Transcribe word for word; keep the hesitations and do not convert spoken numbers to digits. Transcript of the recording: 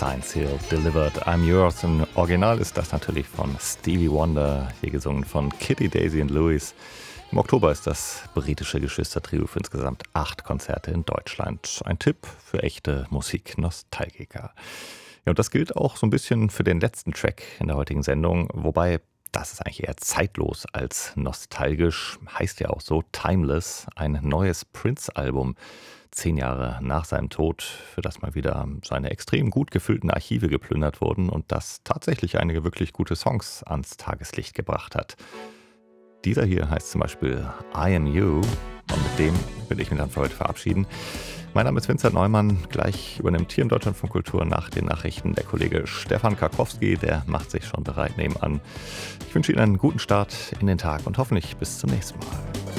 Science Hill Delivered, I'm Yours. Im Original ist das natürlich von Stevie Wonder, hier gesungen von Kitty, Daisy und Louis. Im Oktober ist das britische Geschwistertrio für insgesamt acht Konzerte in Deutschland. Ein Tipp für echte Musiknostalgiker. Ja, und das gilt auch so ein bisschen für den letzten Track in der heutigen Sendung, wobei das ist eigentlich eher zeitlos als nostalgisch, heißt ja auch so, Timeless, ein neues Prince-Album. Zehn Jahre nach seinem Tod, für das mal wieder seine extrem gut gefüllten Archive geplündert wurden und das tatsächlich einige wirklich gute Songs ans Tageslicht gebracht hat. Dieser hier heißt zum Beispiel I Am You und mit dem will ich mich dann für heute verabschieden. Mein Name ist Vincent Neumann, gleich übernimmt hier im Deutschlandfunk Kultur nach den Nachrichten der Kollege Stefan Karkowski, der macht sich schon bereit nebenan. Ich wünsche Ihnen einen guten Start in den Tag und hoffentlich bis zum nächsten Mal.